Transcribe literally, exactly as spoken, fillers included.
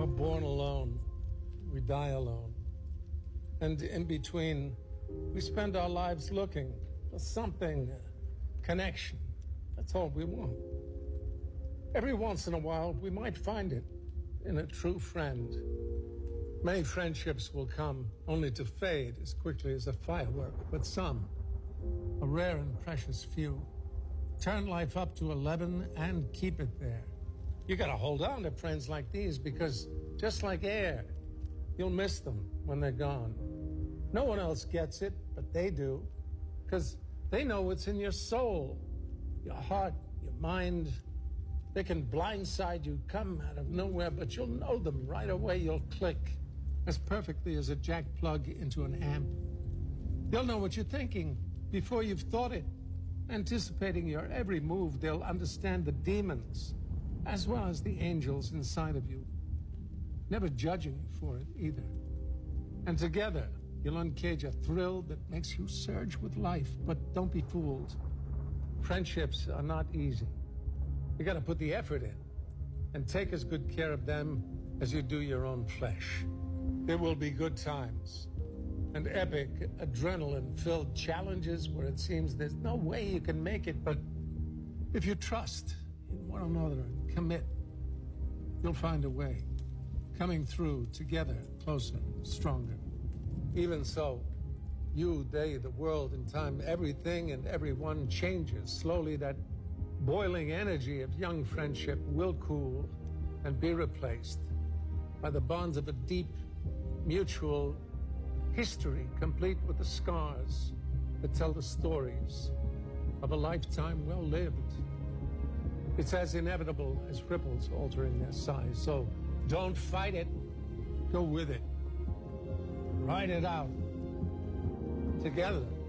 We're born alone. We die alone. And in between, we spend our lives looking for something, uh, connection. That's all we want. Every once in a while, we might find it in a true friend. Many friendships will come only to fade as quickly as a firework, but some, a rare and precious few, turn life up to eleven and keep it there. You gotta hold on to friends like these because just like air, you'll miss them when they're gone. No one else gets it, but they do, because they know what's in your soul, your heart, your mind. They can blindside you, come out of nowhere, but you'll know them right away. You'll click as perfectly as a jack plug into an amp. They'll know what you're thinking before you've thought it. Anticipating your every move, they'll understand the demons as well as the angels inside of you. Never judging you for it either. And together, you'll uncage a thrill that makes you surge with life. But don't be fooled. Friendships are not easy. You gotta put the effort in and take as good care of them as you do your own flesh. There will be good times and epic, adrenaline-filled challenges where it seems there's no way you can make it. But if you trust in one another and commit, you'll find a way. Coming through together, closer, stronger. Even so, you, they, the world, in time, everything and everyone changes. Slowly, that boiling energy of young friendship will cool and be replaced by the bonds of a deep, mutual history, complete with the scars that tell the stories of a lifetime well lived. It's as inevitable as ripples altering their size. So don't fight it. Go with it. Ride it out together.